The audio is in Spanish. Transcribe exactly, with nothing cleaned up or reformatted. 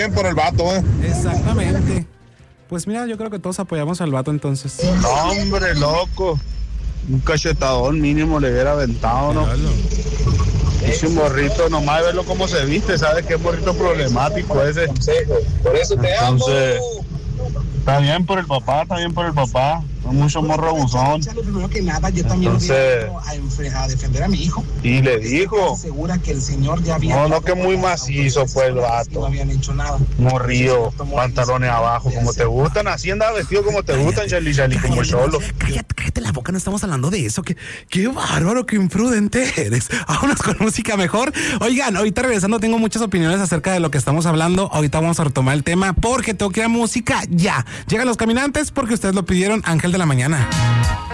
Bien por el vato, ¿eh? Exactamente. Pues mira, yo creo que todos apoyamos al vato entonces. No, hombre, loco. Un cachetadón mínimo le hubiera aventado, ¿no? Ese morrito, nomás verlo cómo se viste, ¿sabes qué morrito problemático ese? Por eso te Entonces, amo. está bien por el papá, está bien por el papá. No mucho morro buzón. Primero que nada, yo también Entonces, voy a, a defender a mi hijo. Y le dijo. Segura que el señor ya había. No, no, que muy macizo fue el vato. No habían hecho nada. Morrillo, pantalones abajo, como te gustan. Así anda vestido como te gustan, Charlie, Charlie, como solo. Cállate, cállate la boca, no estamos hablando de eso. Qué, qué bárbaro, qué imprudente eres. Vámonos con música mejor. Oigan, ahorita regresando tengo muchas opiniones acerca de lo que estamos hablando. Ahorita vamos a retomar el tema porque tengo que ir a música ya. Llegan los caminantes porque ustedes lo pidieron. Ángel de la mañana.